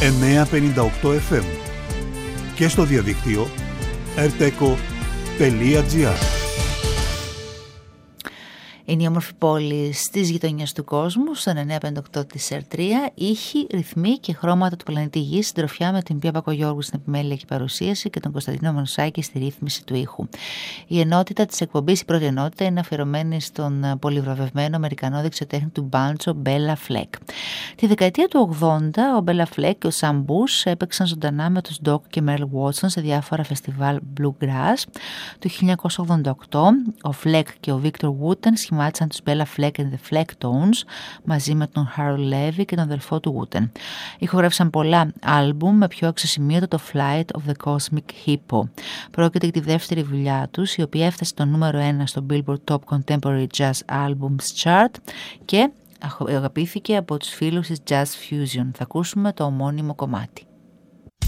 958 FM και στο διαδίκτυο rteco.gr. Είναι η όμορφη πόλη στις γειτονιές του κόσμου, στο 958 της R3, ήχοι, ρυθμοί και χρώματα του πλανήτη Γης, συντροφιά με την Πία Πακογιώργου στην επιμέλεια και παρουσίαση και τον Κωνσταντίνο Μανουσάκη στη ρύθμιση του ήχου. Η ενότητα της εκπομπής, η πρώτη ενότητα, είναι αφιερωμένη στον πολυβραβευμένο Αμερικανό δεξιοτέχνη του μπάντσο Μπέλα Φλεκ. Τη δεκαετία του 80, ο Μπέλα Φλεκ και ο Σαμ Μπούς έπαιξαν ζωντανά με τους Doc και Merle Watson σε διάφορα φεστιβάλ Bluegrass. Το 1988, ο Φλεκ και ο Victor Wooten σχημάτισαν τους Bella Fleck and the Flecktones μαζί με τον Harold Levy και τον αδελφό του Wooten. Ηχογράφησαν πολλά άλμπουμ, με πιο αξιοσημείωτο το Flight of the Cosmic Hippo. Πρόκειται για τη δεύτερη δουλειά τους, η οποία έφτασε στο νούμερο 1 στο Billboard Top Contemporary Jazz Albums Chart και αγαπήθηκε από τους φίλους της Jazz Fusion. Θα ακούσουμε το ομώνυμο κομμάτι.